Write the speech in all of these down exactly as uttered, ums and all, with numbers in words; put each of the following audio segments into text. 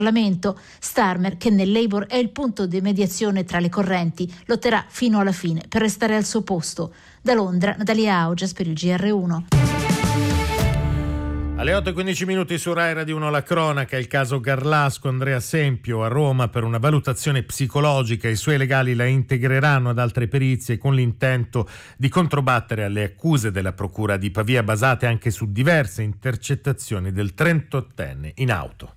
Parlamento. Starmer, che nel Labour è il punto di mediazione tra le correnti, lotterà fino alla fine per restare al suo posto. Da Londra, Natalia Augias per il G R uno. Alle otto e quindici minuti su Rai Radio uno la cronaca, il caso Garlasco. Andrea Sempio a Roma per una valutazione psicologica. I suoi legali la integreranno ad altre perizie con l'intento di controbattere alle accuse della procura di Pavia basate anche su diverse intercettazioni del trentottenne in auto.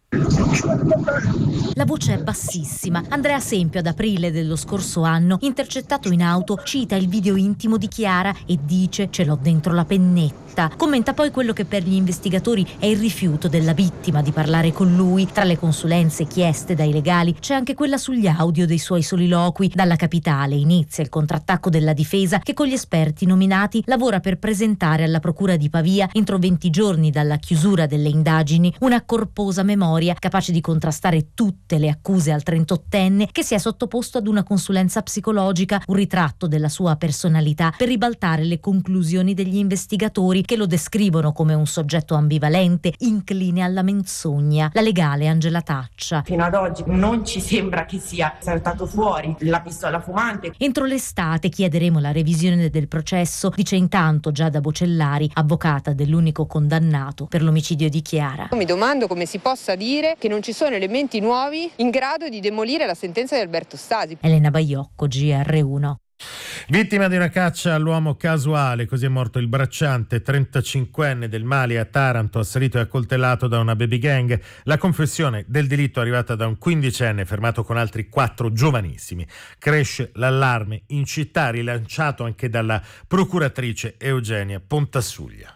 La voce è bassissima. Andrea Sempio ad aprile dello scorso anno, intercettato in auto, cita il video intimo di Chiara e dice: "Ce l'ho dentro la pennetta". Commenta poi quello che per gli investigatori è il rifiuto della vittima di parlare con lui. Tra le consulenze chieste dai legali c'è anche quella sugli audio dei suoi soliloqui. Dalla capitale inizia il contrattacco della difesa, che con gli esperti nominati lavora per presentare alla procura di Pavia, entro venti giorni dalla chiusura delle indagini, una corposa memoria capace di contrastare tutte le accuse al trentottenne, che si è sottoposto ad una consulenza psicologica, un ritratto della sua personalità per ribaltare le conclusioni degli investigatori, che lo descrivono come un soggetto ambivalente, incline alla menzogna. La legale Angela Taccia: "Fino ad oggi non ci sembra che sia saltato fuori la pistola fumante. Entro l'estate chiederemo la revisione del processo", dice intanto Giada Bocellari, avvocata dell'unico condannato per l'omicidio di Chiara. Mi domando come si possa dire che non ci sono elementi nuovi in grado di demolire la sentenza di Alberto Stasi. Elena Baiocco, G R uno. Vittima di una caccia all'uomo casuale, così è morto il bracciante trentacinquenne del Mali a Taranto, assalito e accoltellato da una baby gang. La confessione del delitto è arrivata da un quindicenne fermato con altri quattro giovanissimi. Cresce l'allarme in città, rilanciato anche dalla procuratrice Eugenia Pontasuglia.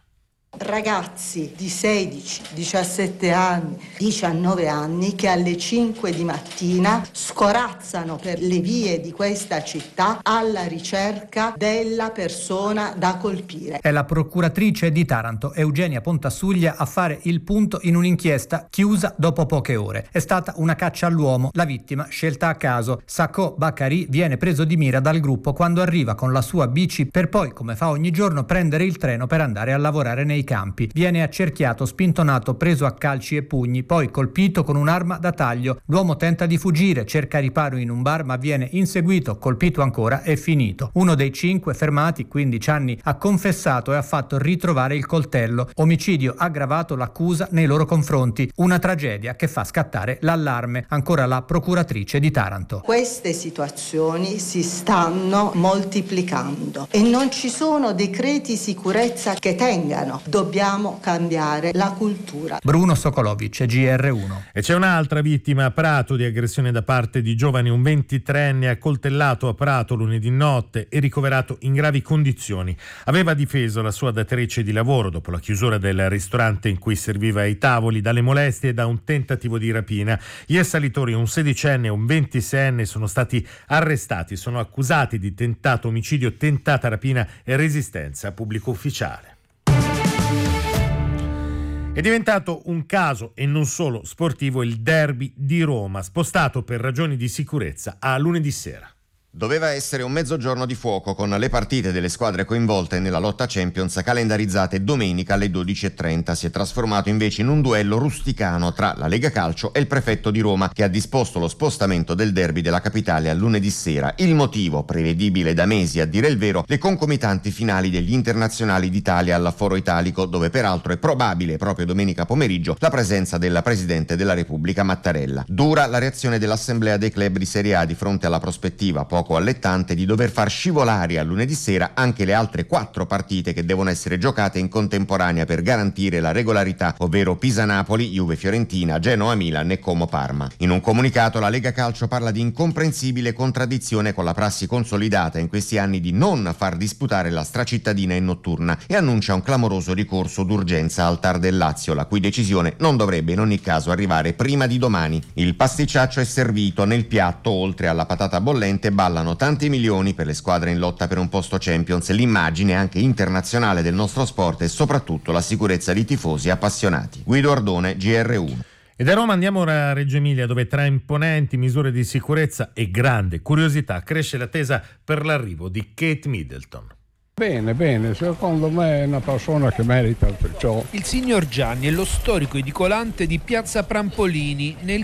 Ragazzi di sedici, diciassette anni, diciannove anni che alle cinque di mattina scorazzano per le vie di questa città alla ricerca della persona da colpire. È la procuratrice di Taranto, Eugenia Pontasuglia, a fare il punto in un'inchiesta chiusa dopo poche ore. È stata una caccia all'uomo, la vittima scelta a caso. Sacco Bakari viene preso di mira dal gruppo quando arriva con la sua bici per poi, come fa ogni giorno, prendere il treno per andare a lavorare nei campi. Viene accerchiato, spintonato, preso a calci e pugni, poi colpito con un'arma da taglio. L'uomo tenta di fuggire, cerca riparo in un bar, ma viene inseguito, colpito ancora e finito. Uno dei cinque fermati, quindici anni, ha confessato e ha fatto ritrovare il coltello. Omicidio aggravato l'accusa nei loro confronti. Una tragedia che fa scattare l'allarme. Ancora la procuratrice di Taranto. Queste situazioni si stanno moltiplicando e non ci sono decreti sicurezza che tengano. Dobbiamo cambiare la cultura. Bruno Sokolovic, G R uno. E c'è un'altra vittima a Prato di aggressione da parte di giovani. Un ventitreenne accoltellato a Prato lunedì notte e ricoverato in gravi condizioni. Aveva difeso la sua datrice di lavoro dopo la chiusura del ristorante in cui serviva ai tavoli dalle molestie e da un tentativo di rapina. Gli assalitori, un sedicenne e un ventiseienne, sono stati arrestati. Sono accusati di tentato omicidio, tentata rapina e resistenza a pubblico ufficiale. È diventato un caso, e non solo sportivo, il derby di Roma, spostato per ragioni di sicurezza a lunedì sera. Doveva essere un mezzogiorno di fuoco con le partite delle squadre coinvolte nella lotta Champions calendarizzate domenica alle dodici e trenta. Si è trasformato invece in un duello rusticano tra la Lega Calcio e il prefetto di Roma, che ha disposto lo spostamento del derby della capitale a lunedì sera. Il motivo, prevedibile da mesi a dire il vero, le concomitanti finali degli internazionali d'Italia all'Aforo Italico, dove peraltro è probabile proprio domenica pomeriggio la presenza della Presidente della Repubblica Mattarella. Dura la reazione dell'Assemblea dei club di Serie A di fronte alla prospettiva poco allettante di dover far scivolare a lunedì sera anche le altre quattro partite che devono essere giocate in contemporanea per garantire la regolarità, ovvero Pisa-Napoli, Juve-Fiorentina, Genoa-Milan e Como-Parma. In un comunicato la Lega Calcio parla di incomprensibile contraddizione con la prassi consolidata in questi anni di non far disputare la stracittadina in notturna e annuncia un clamoroso ricorso d'urgenza al T A R del Lazio, la cui decisione non dovrebbe in ogni caso arrivare prima di domani. Il pasticciaccio è servito. Nel piatto, oltre alla patata bollente, balla tanti milioni per le squadre in lotta per un posto Champions, l'immagine anche internazionale del nostro sport e soprattutto la sicurezza di tifosi appassionati. Guido Ardone, G R uno. E da Roma andiamo ora a Reggio Emilia, dove tra imponenti misure di sicurezza e grande curiosità cresce l'attesa per l'arrivo di Kate Middleton. Bene, bene, secondo me è una persona che merita perciò. Il signor Gianni è lo storico edicolante di Piazza Prampolini, nel